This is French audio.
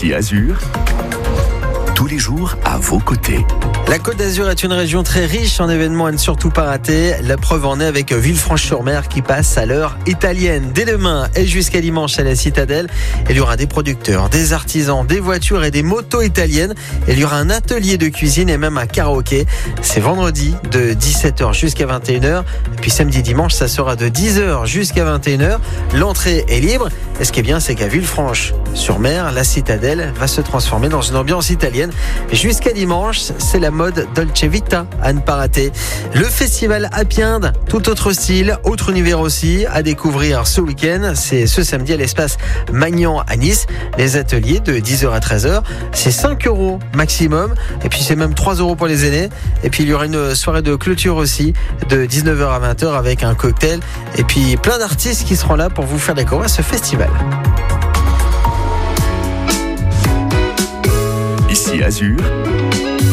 Ici Azur, tous les jours à vos côtés. La Côte d'Azur est une région très riche en événements à ne surtout pas rater. La preuve en est avec Villefranche-sur-Mer qui passe à l'heure italienne. Dès demain et jusqu'à dimanche à la Citadelle, il y aura des producteurs, des artisans, des voitures et des motos italiennes. Il y aura un atelier de cuisine et même un karaoké. C'est vendredi de 17h jusqu'à 21h. Et puis samedi, dimanche, ça sera de 10h jusqu'à 21h. L'entrée est libre. Et ce qui est bien, c'est qu'à Villefranche-sur-Mer, la Citadelle va se transformer dans une ambiance italienne. Et jusqu'à dimanche, c'est la mode Dolce Vita à ne pas rater. Le festival Happy Ind, tout autre style, autre univers aussi, à découvrir ce week-end. C'est ce samedi à l'espace Magnan à Nice. Les ateliers de 10h à 13h, c'est 5 € maximum. Et puis c'est même 3 € pour les aînés. Et puis il y aura une soirée de clôture aussi, de 19h à 20h avec un cocktail. Et puis plein d'artistes qui seront là pour vous faire découvrir ce festival. Ici Azur,